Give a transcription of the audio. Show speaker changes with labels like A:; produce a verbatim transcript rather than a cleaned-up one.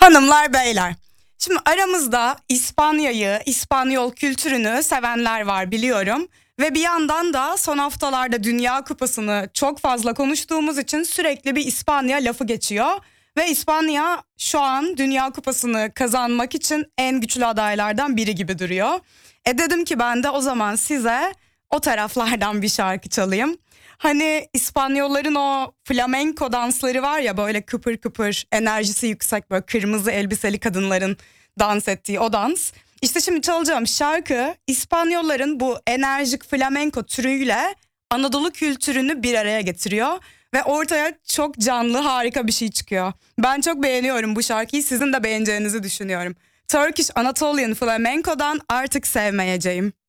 A: Hanımlar beyler. Şimdi aramızda İspanya'yı, İspanyol kültürünü sevenler var biliyorum. Ve bir yandan da son haftalarda Dünya Kupası'nı çok fazla konuştuğumuz için sürekli bir İspanya lafı geçiyor. Ve İspanya şu an Dünya Kupası'nı kazanmak için en güçlü adaylardan biri gibi duruyor. E dedim ki ben de o zaman size o taraflardan bir şarkı çalayım. Hani İspanyolların o flamenco dansları var ya, böyle kıpır kıpır, enerjisi yüksek, böyle kırmızı elbiseli kadınların dans ettiği o dans. İşte şimdi çalacağım şarkı İspanyolların bu enerjik flamenco türüyle Anadolu kültürünü bir araya getiriyor. Ve ortaya çok canlı, harika bir şey çıkıyor. Ben çok beğeniyorum bu şarkıyı, sizin de beğeneceğinizi düşünüyorum. Turkish Anatolian Flamenco'dan Artık Sevmeyeceğim.